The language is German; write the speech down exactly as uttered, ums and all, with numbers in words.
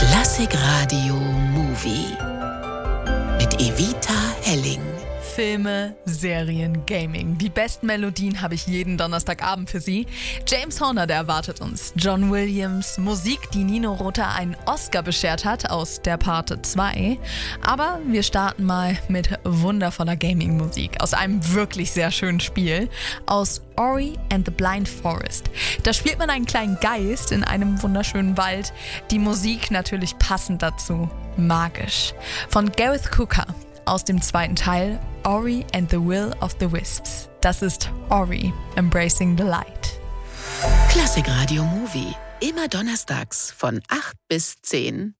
Klassikradio Movie mit Evita Helling. Filme, Serien, Gaming. Die besten Melodien habe ich jeden Donnerstagabend für Sie. James Horner, der erwartet uns. John Williams, Musik, die Nino Rota einen Oscar beschert hat aus Der Pate zwei. Aber wir starten mal mit wundervoller Gaming-Musik aus einem wirklich sehr schönen Spiel. Aus Ori and the Blind Forest. Da spielt man einen kleinen Geist in einem wunderschönen Wald. Die Musik natürlich passend dazu. Magisch. Von Gareth Cooker. Aus dem zweiten Teil Ori and the Will of the Wisps. Das ist Ori, Embracing the Light. Klassikradio Movie. Immer donnerstags von acht bis zehn.